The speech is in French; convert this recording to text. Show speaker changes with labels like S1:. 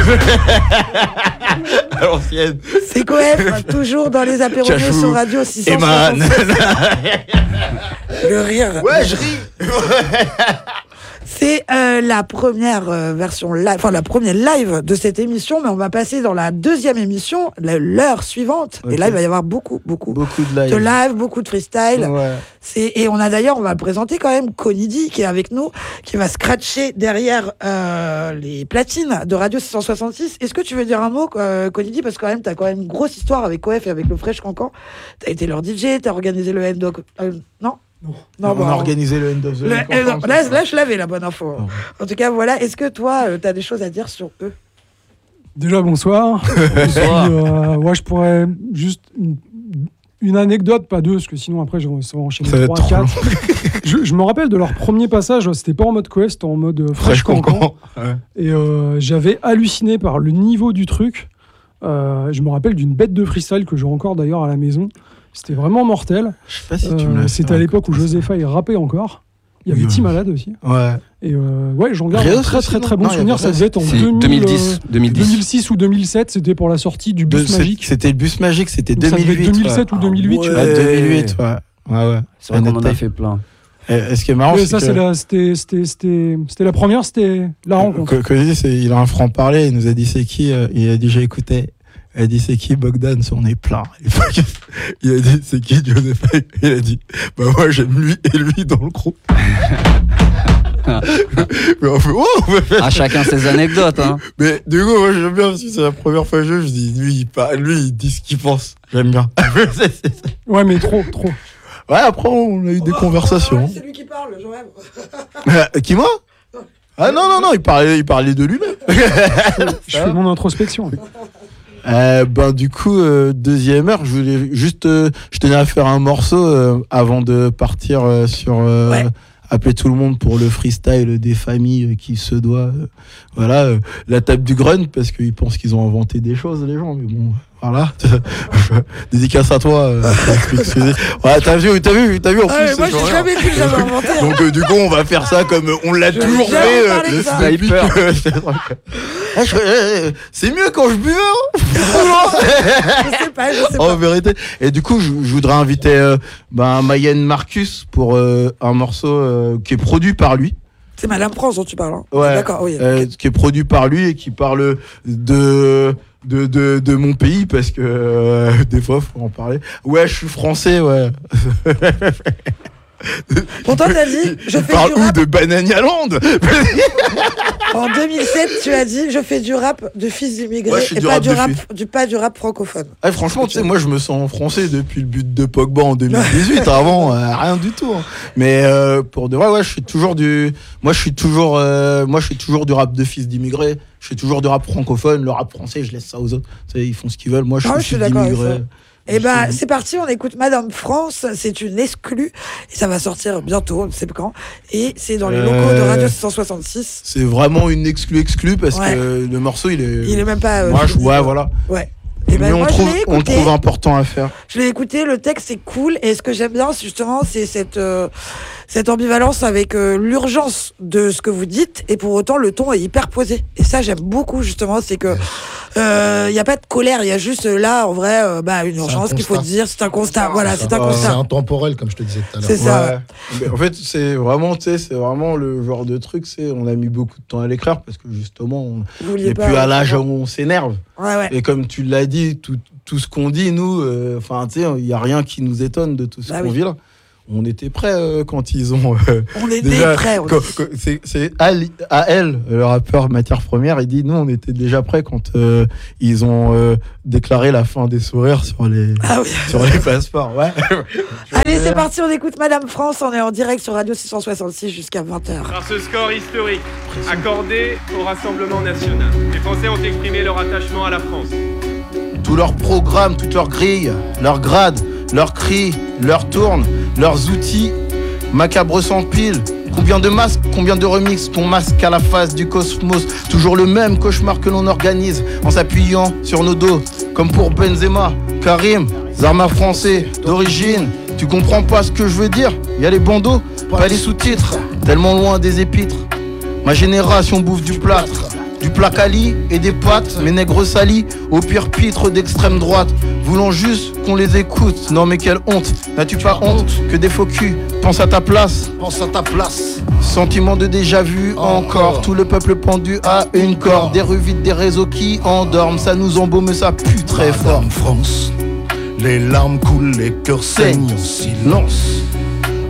S1: À l'ancienne.
S2: C'est Coef, toujours dans les apéros sur Radio 666. Le rire.
S1: Ouais, je ris.
S2: C'est la première version live, enfin la première live de cette émission, mais on va passer dans la deuxième émission, l'heure suivante. Okay. Et là, il va y avoir beaucoup de live, beaucoup de freestyle.
S1: Ouais.
S2: Et on a d'ailleurs, on va présenter quand même Konidi qui est avec nous, qui va scratcher derrière les platines de Radio 666. Est-ce que tu veux dire un mot, Konidi, parce que quand même, t'as quand même une grosse histoire avec Coef et avec le Fresh Cancan. T'as été leur DJ, t'as organisé le End of... non.
S1: Non, on a organisé le End of the Week.
S2: Là, je l'avais la bonne info. Oh. En tout cas, voilà. Est-ce que toi, tu as des choses à dire sur eux?
S3: Déjà, bonsoir. Moi, je pourrais juste une anecdote, pas deux, parce que sinon, après, je vais enchaîner 3-4. Je me rappelle de leur premier passage, c'était pas en mode Coef, c'était en mode Fresh Cancan. Ouais. Et j'avais halluciné par le niveau du truc. Je me rappelle d'une bête de freestyle que j'ai encore d'ailleurs à la maison. C'était vraiment mortel.
S1: Je sais pas si tu me l'as.
S3: C'était à l'époque où Josepha il rappait encore. Il y avait T-Malade aussi.
S1: Ouais.
S3: Et ouais, j'en garde un très bon souvenir. Ça devait être en 2006 ou 2007. C'était pour la sortie du Bus Magique.
S1: C'était le Bus Magique, c'était 2008.
S3: 2007 ou 2008.
S1: Ouais. 2008, ouais.
S4: C'est vrai qu'on en a fait plein.
S1: Et ce qui est marrant,
S3: c'est que... c'était la première, c'était la rencontre.
S1: Il a un franc-parler, il nous a dit c'est qui, il a dit j'ai écouté. Il a dit c'est qui Bogdan, on est plein. Il a dit c'est qui Joseph. Il a dit bah moi j'aime lui et lui dans le groupe. Mais on fait,
S4: à chacun ses anecdotes. Hein.
S1: Mais du coup moi j'aime bien parce que c'est la première fois que je dis lui il dit ce qu'il pense. J'aime bien.
S3: Ouais mais trop.
S1: Ouais après on a eu des conversations.
S2: C'est lui qui parle, je rêve.
S1: Qui moi? Ah non il parlait de lui-même.
S3: Je fais mon introspection.
S1: Du coup, deuxième heure, je voulais juste, je tenais à faire un morceau avant de partir sur appeler tout le monde pour le freestyle des familles qui se doit. Voilà, la table du grunt parce qu'ils pensent qu'ils ont inventé des choses les gens, mais bon, voilà. Dédicace à toi. Ouais, t'as vu en plus.
S2: Moi, j'ai jamais vu que j'avais inventé.
S1: Donc du coup, on va faire ça comme on l'a toujours fait.
S4: Le sniper.
S1: C'est mieux quand je buvais.
S2: Je sais pas.
S1: En vérité. Et du coup, je voudrais inviter Mayenne Marcus pour un morceau qui est produit par lui.
S2: C'est Madame France dont tu parles. Hein.
S1: Ouais.
S2: D'accord. Oui.
S1: Qui est produit par lui et qui parle de mon pays parce que des fois faut en parler. Ouais, je suis français, ouais.
S2: Pourtant t'as dit je fais
S1: parle
S2: du rap.
S1: Où de Bananialand.
S2: En 2007 tu as dit je fais du rap de fils d'immigrés et pas du rap francophone.
S1: Franchement tu sais moi je me sens français depuis le but de Pogba en 2018. Avant rien du tout. Hein. Mais pour de vrai je suis toujours du rap de fils d'immigrés. Je fais toujours du rap francophone. Le rap français je laisse ça aux autres. Tu sais, ils font ce qu'ils veulent. Moi je suis fils d'immigrés.
S2: Et c'est parti, on écoute Madame France, c'est une exclue, et ça va sortir bientôt, on ne sait pas quand, et c'est dans les locaux de Radio 666.
S1: C'est vraiment une exclue parce que le morceau il est
S2: même pas...
S1: voilà.
S2: Ouais.
S1: Et mais on trouve important à faire.
S2: Je l'ai écouté, le texte est cool, et ce que j'aime bien, justement, c'est cette ambivalence avec l'urgence de ce que vous dites, et pour autant le ton est hyper posé. Et ça j'aime beaucoup justement, c'est que y a pas de colère, il y a juste là en vrai une urgence qu'il faut dire, c'est un constat. Voilà, c'est un constat.
S5: C'est intemporel comme je te disais tout à l'heure.
S2: C'est ça.
S1: Ouais. Mais en fait, c'est vraiment le genre de truc, on a mis beaucoup de temps à l'écrire parce que justement on n'est plus à l'âge où on s'énerve.
S2: Ouais.
S1: Et comme tu l'as dit, tout ce qu'on dit nous, il y a rien qui nous étonne de tout ce qu'on vit là. On était prêts quand ils ont.
S2: On était prêts.
S1: C'est AL, le rappeur Matière Première, il dit nous on était déjà prêts quand ils ont déclaré la fin des sourires sur les passeports. Ouais.
S2: Allez, c'est parti, on écoute Madame France, on est en direct sur Radio 666 jusqu'à 20h.
S6: Par ce score historique accordé au Rassemblement National, les Français ont exprimé leur attachement à la France.
S1: Tout leur programme, toute leur grille, leur grade, leurs cris, leurs tournes, leurs outils, macabre sans pile. Combien de masques, combien de remixes, ton masque à la face du cosmos. Toujours le même cauchemar que l'on organise en s'appuyant sur nos dos. Comme pour Benzema, Karim, Zarma français d'origine. Tu comprends pas ce que je veux dire? Y a les bandeaux, pas les sous-titres, tellement loin des épîtres. Ma génération bouffe du plâtre, du placali et des pâtes, mes nègres salis, au pire pitre d'extrême droite. Voulons juste qu'on les écoute. Non mais quelle honte, n'as-tu pas honte que des faux culs? Pense à ta place,
S5: pense à ta place.
S1: Sentiment de déjà vu encore. Tout le peuple pendu à une corde. Des rues vides, des réseaux qui endorment. Ça nous embaume, ça pue très fort.
S5: France, les larmes coulent, les cœurs saignent en silence.